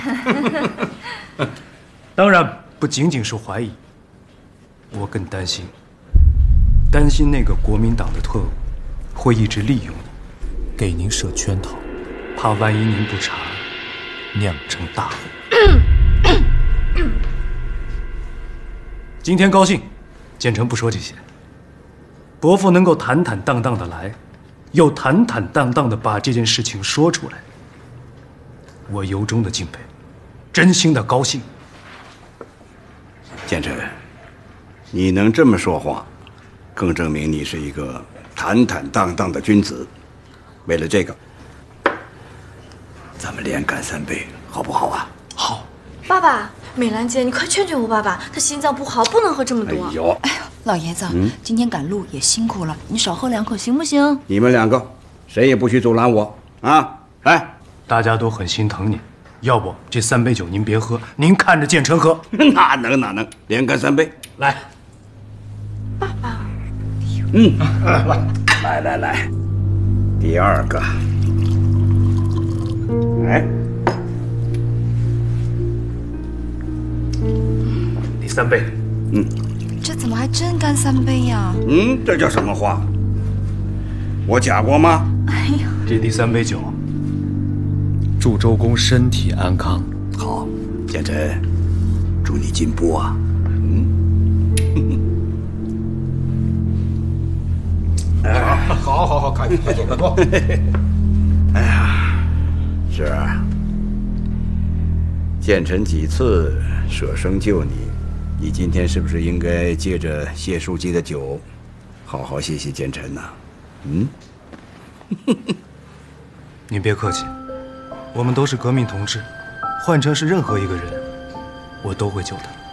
当然不仅仅是怀疑，我更担心那个国民党的特务会一直利用你，给您设圈套，怕万一您不查，酿成大祸。今天高兴，建成不说这些。伯父能够坦坦荡荡的来，又坦坦荡荡的把这件事情说出来，我由衷的敬佩，真心的高兴。 建成，你能这么说话，更证明你是一个坦坦荡荡的君子。为了这个，咱们连干3杯，好不好啊？ 好。 爸爸，美兰姐，你快劝劝我爸爸，他心脏不好，不能喝这么多。 哎呦， 老爷子，今天赶路也辛苦了，你少喝2口行不行？ 你们2个，谁也不许阻拦我啊！来， 大家都很心疼您，要不这3杯酒您别喝，您看着建成喝。 哪能，连干3杯，来。 爸爸， 来，第2个，来， 第3杯。 这怎么还真干3杯呀？ 这叫什么话？我假过吗？ 哎呀， 这第3杯酒， 祝周公身体安康。 好，建成，祝你进步啊！ 好，快坐，快坐。 哎呀，是啊，建成几次舍生救你，你今天是不是应该借着谢书记的酒，好好谢谢建成呢？ 您别客气，我们都是革命同志，换成是任何一个人，我都会救他。